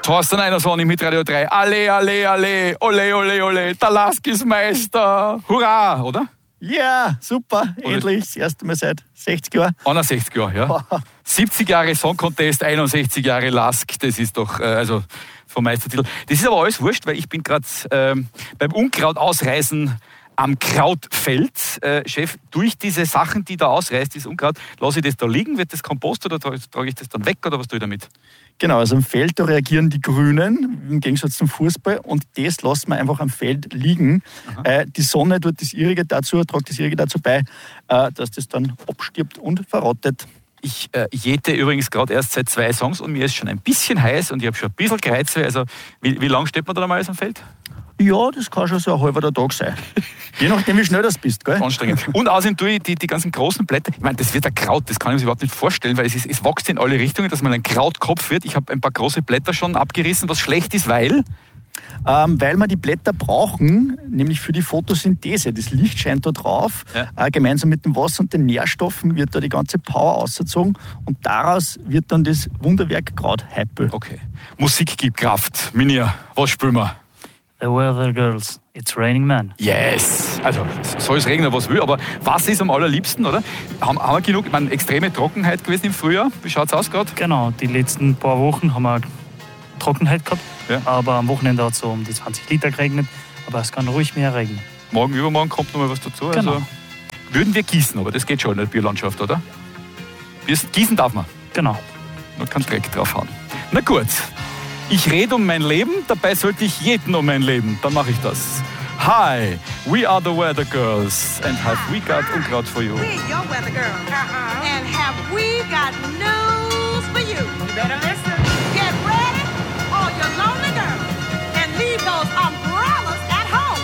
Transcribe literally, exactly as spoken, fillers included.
Thorsten Einersoni mit Radio drei. Alle, alle, alle, ole, ole, ole, der Lask ist Meister. Hurra, oder? Ja, super. Oder endlich. Das erste Mal seit sechzig Jahren. einundsechzig Jahre, ja. Wow. siebzig Jahre Song Contest, einundsechzig Jahre Lask. Das ist doch, äh, also vom Meistertitel. Das ist aber alles wurscht, weil ich bin gerade ähm, beim Unkraut ausreißen am Krautfeld. Äh, Chef, durch diese Sachen, die da ausreißt, dieses Unkraut, lasse ich das da liegen? Wird das Kompost oder trage ich das dann weg oder was tue ich damit? Genau, also am Feld, da reagieren die Grünen im Gegensatz zum Fußball und das lassen wir einfach am Feld liegen. Äh, die Sonne tut das Ihrige dazu, trägt das Ihrige dazu bei, äh, dass das dann abstirbt und verrottet. Ich äh, jäte übrigens gerade erst seit zwei Songs und mir ist schon ein bisschen heiß und ich habe schon ein bisschen Kreuzweh. Also wie, wie lange steht man da mal am Feld? Ja, das kann schon so ein halber Tag sein. Je nachdem, wie schnell das bist, gell? Anstrengend. Und außerdem tue ich die, die ganzen großen Blätter. Ich meine, das wird ein Kraut, das kann ich mir überhaupt nicht vorstellen, weil es, ist, es wächst in alle Richtungen, dass man ein Krautkopf wird. Ich habe ein paar große Blätter schon abgerissen, was schlecht ist, weil... Ähm, weil wir die Blätter brauchen, nämlich für die Photosynthese. Das Licht scheint da drauf. Ja. Äh, gemeinsam mit dem Wasser und den Nährstoffen wird da die ganze Power ausgezogen und daraus wird dann das Wunderwerk Krautheipel. Okay. Musik gibt Kraft. Minia, was spielen wir? The Weather Girls, It's Raining Men. Yes! Also, soll es regnen, was will, aber was ist am allerliebsten, oder? Haben, haben wir genug, ich meine, extreme Trockenheit gewesen im Frühjahr. Wie schaut es aus gerade? Genau, die letzten paar Wochen haben wir Trockenheit gehabt, ja. Aber am Wochenende hat es so um die zwanzig Liter geregnet, aber es kann ruhig mehr regnen. Morgen, übermorgen kommt noch mal was dazu. Genau. Also, würden wir gießen, aber das geht schon in der Biolandschaft, oder? Gießen darf man. Genau. Man kann Dreck draufhauen. Na gut. Ich rede um mein Leben, dabei sollte ich jeden um mein Leben. Dann mache ich das. Hi, we are the Weather Girls and have we got Unkraut for you. We your Weather Girls. Uh-huh. And have we got news for you. You better listen.